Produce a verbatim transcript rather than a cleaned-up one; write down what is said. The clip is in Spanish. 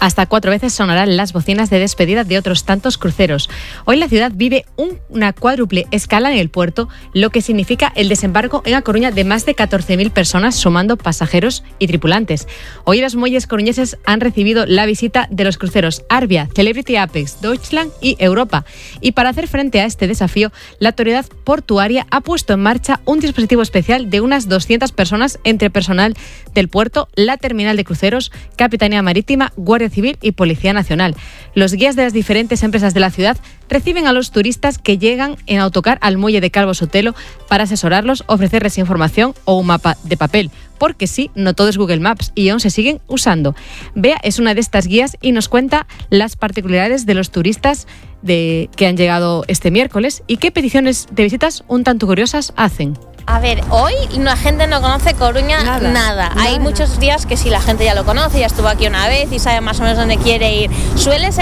Hasta cuatro veces sonarán las bocinas de despedida de otros tantos cruceros. Hoy la ciudad vive un, una cuádruple escala en el puerto, lo que significa el desembarco en A Coruña de más de catorce mil personas, sumando pasajeros y tripulantes. Hoy los muelles coruñeses han recibido la visita de los cruceros Arvia, Celebrity Apex, Deutschland y Europa. Y para hacer frente a este desafío, la autoridad portuaria ha puesto en marcha un dispositivo especial de unas doscientas personas entre personal del puerto, la terminal de cruceros, Capitanía Marítima, Guardia Civil y Policía Nacional. Los guías de las diferentes empresas de la ciudad reciben a los turistas que llegan en autocar al muelle de Calvo Sotelo para asesorarlos, ofrecerles información o un mapa de papel. Porque sí, no todo es Google Maps y aún se siguen usando. Bea es una de estas guías y nos cuenta las particularidades de los turistas de, que han llegado este miércoles y qué peticiones de visitas un tanto curiosas hacen. A ver, hoy la gente no conoce Coruña nada. nada. Hay nada. muchos días que sí, la gente ya lo conoce, ya estuvo aquí una vez y sabe más o menos dónde quiere ir. Suele ser